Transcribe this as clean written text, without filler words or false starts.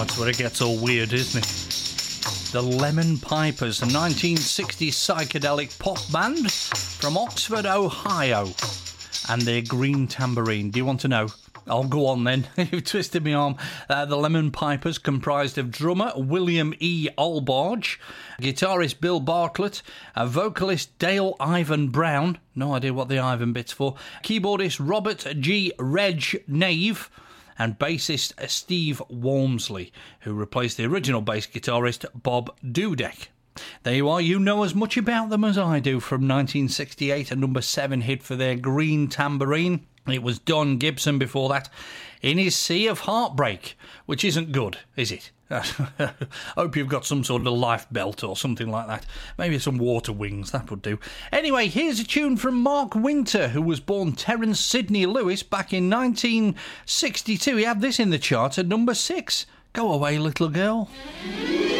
that's where it gets all weird, isn't it? The Lemon Pipers, a 1960s psychedelic pop band from Oxford, Ohio, and their Green Tambourine. Do you want to know? I'll go on then. You've twisted my arm. The Lemon Pipers comprised of drummer William E. Albarge, guitarist Bill Bartlett, vocalist Dale Ivan Brown, no idea what the Ivan bit's for, keyboardist Robert G. Reg Nave, and bassist Steve Walmsley, who replaced the original bass guitarist Bob Dudek. There you are, you know as much about them as I do. From 1968, a number 7 hit for their Green Tambourine. It was Don Gibson before that, In His Sea of Heartbreak, which isn't good, is it? Hope you've got some sort of life belt or something like that. Maybe some water wings, that would do. Anyway, here's a tune from Mark Winter, who was born Terence Sidney Lewis back in 1962. He had this in the chart at number 6. Go away, little girl.